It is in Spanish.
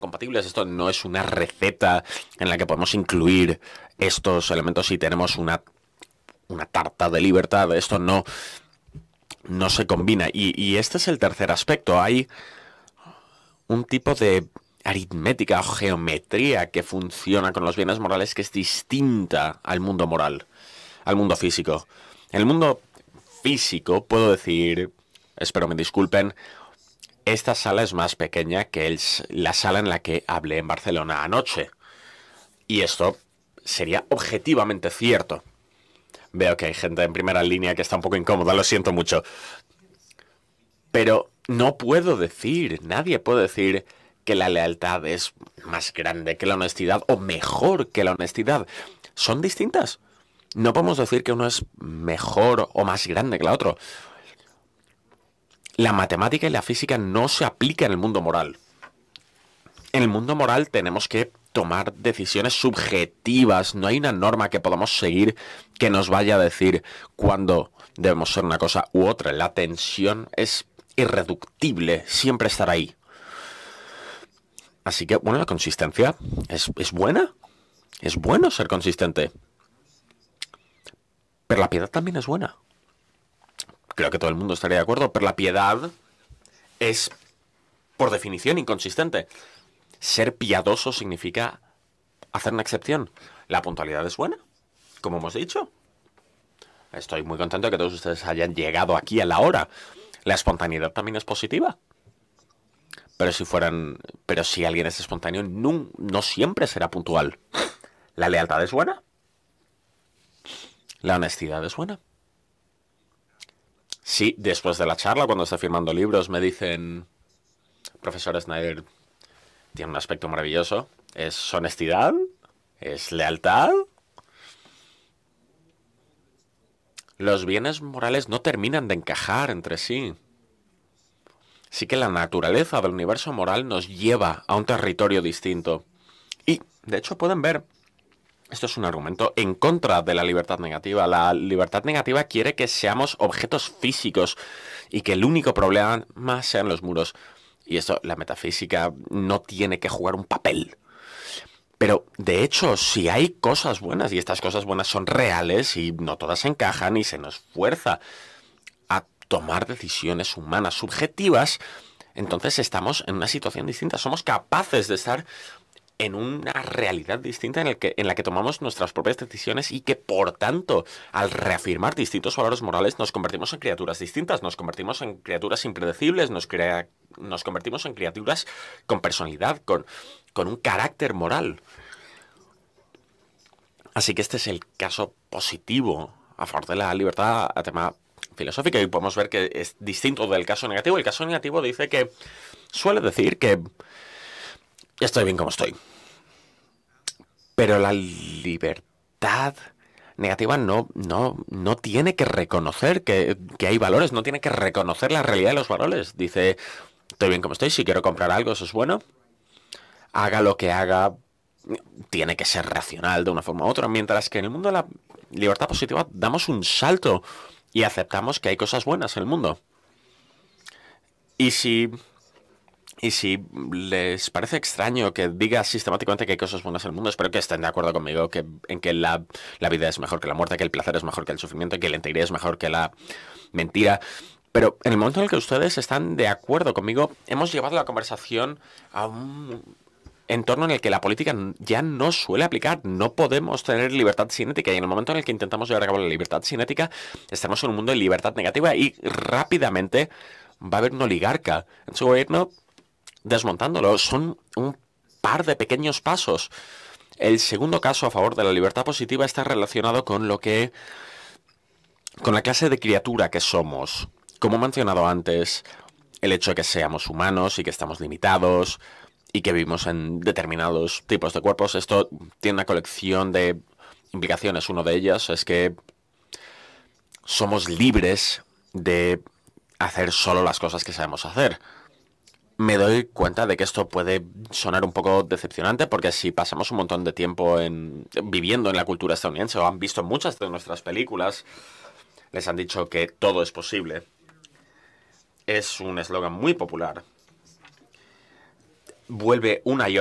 compatibles. Esto no es una receta en la que podemos incluir estos elementos y tenemos una tarta de libertad. Esto no se combina. Y este es el tercer aspecto. Hay un tipo de aritmética o geometría que funciona con los bienes morales que es distinta al mundo moral, al mundo físico. En el mundo físico, puedo decir, espero me disculpen, esta sala es más pequeña que la sala en la que hablé en Barcelona anoche. Y esto sería objetivamente cierto. Veo que hay gente en primera línea que está un poco incómoda, lo siento mucho. Pero no puedo decir, nadie puede decir que la lealtad es más grande que la honestidad o mejor que la honestidad. Son distintas. No podemos decir que uno es mejor o más grande que la otra. La matemática y la física no se aplican en el mundo moral. En el mundo moral tenemos que tomar decisiones subjetivas. No hay una norma que podamos seguir que nos vaya a decir cuándo debemos ser una cosa u otra. La tensión es irreductible, siempre estará ahí. Así que, bueno, la consistencia es buena. Es bueno ser consistente. Pero la piedad también es buena. Creo que todo el mundo estaría de acuerdo, pero la piedad es, por definición, inconsistente. Ser piadoso significa hacer una excepción. La puntualidad es buena, como hemos dicho. Estoy muy contento de que todos ustedes hayan llegado aquí a la hora. La espontaneidad también es positiva. Pero si alguien es espontáneo, no siempre será puntual. La lealtad es buena. La honestidad es buena. Sí, después de la charla, cuando esté firmando libros, me dicen, profesor Snyder tiene un aspecto maravilloso. Es honestidad, es lealtad. Los bienes morales no terminan de encajar entre sí. Sí que la naturaleza del universo moral nos lleva a un territorio distinto. Y, de hecho, pueden ver, esto es un argumento en contra de la libertad negativa. La libertad negativa quiere que seamos objetos físicos y que el único problema sean los muros. Y esto, la metafísica no tiene que jugar un papel. Pero, de hecho, si hay cosas buenas y estas cosas buenas son reales y no todas encajan y se nos fuerza a tomar decisiones humanas subjetivas, entonces estamos en una situación distinta. Somos capaces de estar en una realidad distinta en la que tomamos nuestras propias decisiones y que, por tanto, al reafirmar distintos valores morales, nos convertimos en criaturas distintas, nos convertimos en criaturas impredecibles, nos convertimos en criaturas con personalidad, con un carácter moral. Así que este es el caso positivo a favor de la libertad a tema filosófico y podemos ver que es distinto del caso negativo. El caso negativo dice que suele decir que estoy bien como estoy. Pero la libertad negativa no tiene que reconocer que hay valores, no tiene que reconocer la realidad de los valores. Dice, estoy bien como estoy, si quiero comprar algo, eso es bueno. Haga lo que haga, tiene que ser racional de una forma u otra. Mientras que en el mundo de la libertad positiva damos un salto y aceptamos que hay cosas buenas en el mundo. Y si les parece extraño que diga sistemáticamente que hay cosas buenas en el mundo, espero que estén de acuerdo conmigo en que la vida es mejor que la muerte, que el placer es mejor que el sufrimiento, que la integridad es mejor que la mentira. Pero en el momento en el que ustedes están de acuerdo conmigo, hemos llevado la conversación a un entorno en el que la política ya no suele aplicar. No podemos tener libertad cinética y en el momento en el que intentamos llevar a cabo la libertad cinética, estamos en un mundo de libertad negativa y rápidamente va a haber un oligarca en su gobierno desmontándolo. Son un par de pequeños pasos. El segundo caso a favor de la libertad positiva está relacionado con con la clase de criatura que somos. Como he mencionado antes, el hecho de que seamos humanos y que estamos limitados y que vivimos en determinados tipos de cuerpos, esto tiene una colección de implicaciones. Una de ellas es que somos libres de hacer solo las cosas que sabemos hacer. Me doy cuenta de que esto puede sonar un poco decepcionante porque si pasamos un montón de tiempo viviendo en la cultura estadounidense o han visto muchas de nuestras películas, les han dicho que todo es posible. Es un eslogan muy popular. vuelve una y